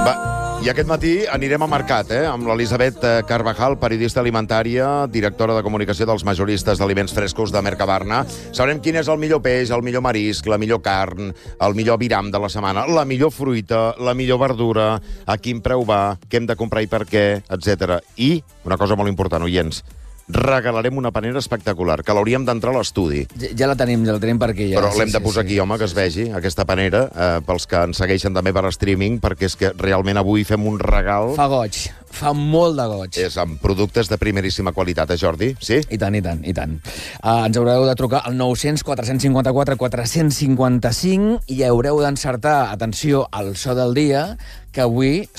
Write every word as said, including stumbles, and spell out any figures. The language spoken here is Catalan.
Va, i aquest matí anirem a mercat, eh? Amb l'Elisabet Carvajal, periodista alimentària, directora de comunicació dels majoristes d'aliments frescos de Mercabarna. Sabrem quin és el millor peix, el millor marisc, la millor carn, el millor aviram de la setmana, la millor fruita, la millor verdura, a quin preu va, què hem de comprar i per què, etcètera. I, una cosa molt important, oients, regalarem una panera espectacular, que l'hauríem d'entrar a l'estudi. Ja, ja la tenim, ja la tenim per aquí. Ja. Però sí, l'hem de sí, posar sí, aquí, home, que es vegi, aquesta panera, eh, pels que ens segueixen també per streaming, perquè és que realment avui fem un regal... Fa goig, fa molt de goig. És amb productes de primeríssima qualitat, eh, Jordi? Sí? I tant, i tant, i tant. Uh, ens haureu de trucar al nou cents quatre cinc quatre quatre cinc cinc i haureu d'encertar, atenció, al so del dia, que avui